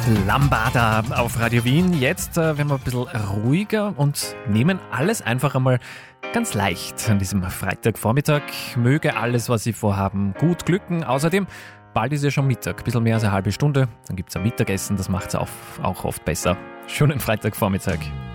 Lambada auf Radio Wien. Jetzt werden wir ein bisschen ruhiger und nehmen alles einfach einmal ganz leicht an diesem Freitagvormittag. Möge alles, was Sie vorhaben, gut glücken. Außerdem, bald ist ja schon Mittag, ein bisschen mehr als eine halbe Stunde. Dann gibt es ein Mittagessen, das macht es auch oft besser. Schönen Freitagvormittag.